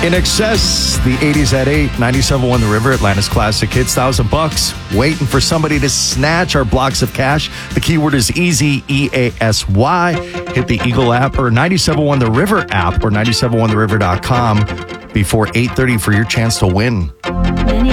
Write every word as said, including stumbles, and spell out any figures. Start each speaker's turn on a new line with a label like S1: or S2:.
S1: In excess, the eighties at eight, ninety-seven point one The River, Atlanta's classic hits, thousand bucks, waiting for somebody to snatch our blocks of cash. The keyword is easy, E A S Y. Hit the Eagle app or ninety-seven point one The River app or ninety-seven point one the river dot com before eight thirty for your chance to win.
S2: Many